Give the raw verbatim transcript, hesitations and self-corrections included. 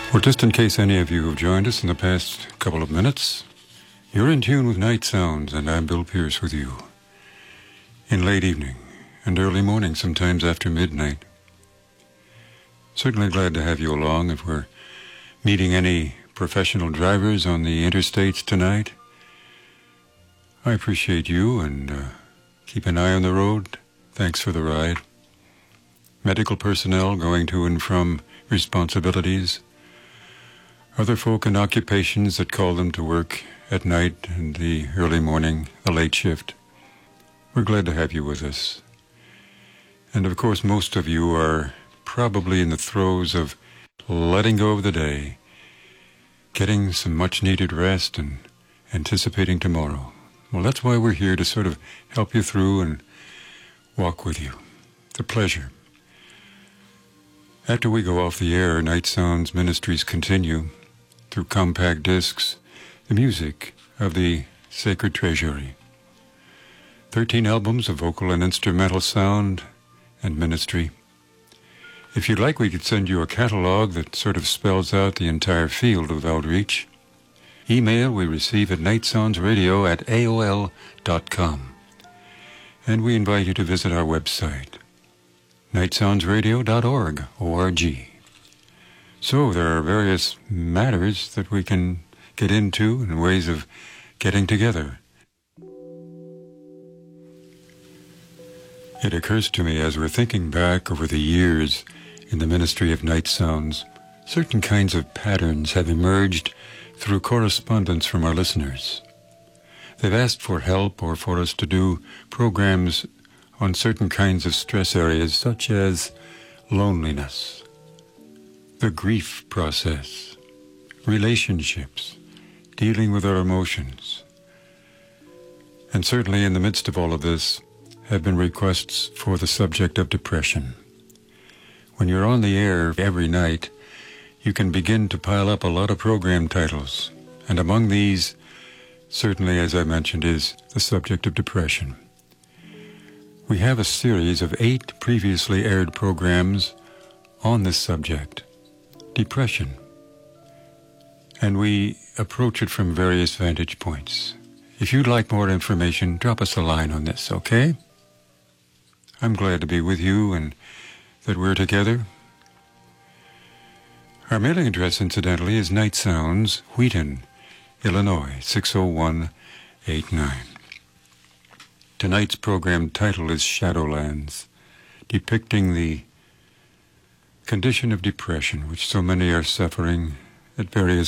Well, just in case any of you have joined us in the past couple of minutes, you're in tune with Night Sounds, and I'm Bill Pierce with you. In late evening and early morning, sometimes after midnight. Certainly glad to have you along. If we're meeting any professional drivers on the interstates tonight, I appreciate you, and uh, keep an eye on the road. Thanks for the ride. Medical personnel going to and from responsibilities. Other folk in occupations that call them to work at night and the early morning, the late shift. We're glad to have you with us. And of course, most of you are probably in the throes of letting go of the day, getting some much-needed rest and anticipating tomorrow. Well, that's why we're here, to sort of help you through and walk with you. It's a pleasure. After we go off the air, Night Sounds Ministries continue through compact discs, the music of the Sacred Treasury. Thirteen albums of vocal and instrumental sound and ministry. If you'd like, we could send you a catalog that sort of spells out the entire field of outreach. Email we receive at nightsoundsradio at A O L dot com. And we invite you to visit our website, night sounds radio dot org, O R G. So there are various matters that we can get into and ways of getting together. It occurs to me as we're thinking back over the years in the ministry of Night Sounds, certain kinds of patterns have emerged through correspondence from our listeners. They've asked for help or for us to do programs on certain kinds of stress areas, such as loneliness, the grief process, relationships, dealing with our emotions. And certainly in the midst of all of this have been requests for the subject of depression. When you're on the air every night, you can begin to pile up a lot of program titles. And among these, certainly, as I mentioned, is the subject of depression. We have a series of eight previously aired programs on this subject, depression. And we approach it from various vantage points. If you'd like more information, drop us a line on this, okay? I'm glad to be with you and that we're together. Our mailing address, incidentally, is Night Sounds, Wheaton, Illinois, six oh one eight nine. Tonight's program title is Shadowlands, depicting the condition of depression which so many are suffering at various